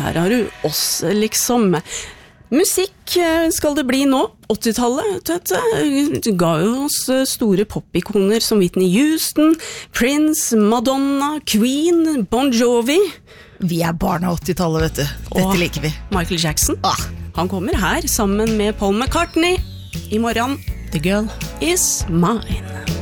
der har du oss, liksom. Musikk skal det bli nå. 80-tallet ga jo oss store popikoner som Whitney Houston, Prince, Madonna, Queen, Bon Jovi. Vi barn av 80-tallet, vet du. Dette liker vi. Michael Jackson. Han kommer her sammen med Paul McCartney i morgen. The girl is mine.